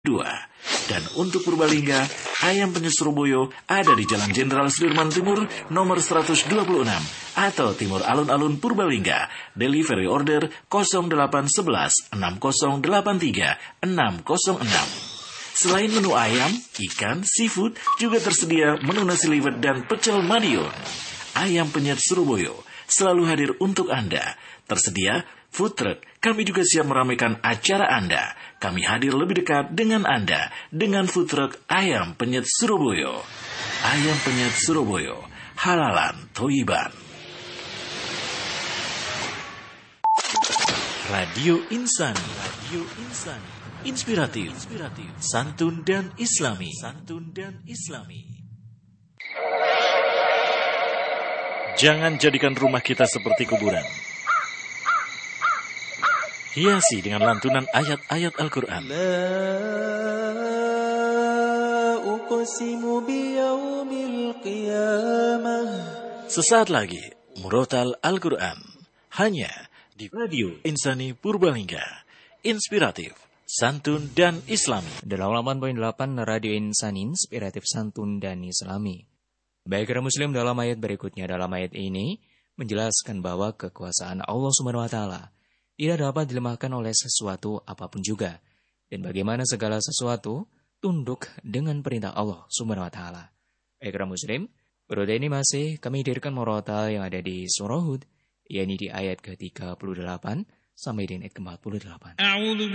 2. Dan untuk Purbalingga, ayam penyet Surabaya ada di Jalan Jenderal Sudirman Timur nomor 126 atau Timur Alun-Alun Purbalingga. Delivery order 0811 6083 606. Selain menu ayam, ikan, seafood, juga tersedia menu nasi liwet dan pecel Madiun. Ayam penyet Surabaya selalu hadir untuk Anda. Tersedia food truck, kami juga siap meramaikan acara Anda. Kami hadir lebih dekat dengan Anda dengan food truck Ayam Penyet Surabaya. Ayam Penyet Surabaya, halalan Thoiban. Radio Insani, inspiratif, santun dan islami. Jangan jadikan rumah kita seperti kuburan. Hiasi dengan lantunan ayat-ayat Al-Quran. Sesaat lagi, Murotal Al-Quran. Hanya di Radio Insani Purbalingga. Inspiratif, santun, dan islami. 88.8 Radio Insani, inspiratif, santun, dan islami. Baik para muslim, dalam ayat berikutnya, dalam ayat ini menjelaskan bahwa kekuasaan Allah Subhanahu wa taala tidak dapat dilemahkan oleh sesuatu apapun juga, dan bagaimana segala sesuatu tunduk dengan perintah Allah Subhanahu wa taala. Baik para muslim, periode ini masih kami hadirkan murotal yang ada di surah Hud, yakni di ayat ke-38 sampai di ayat ke-48.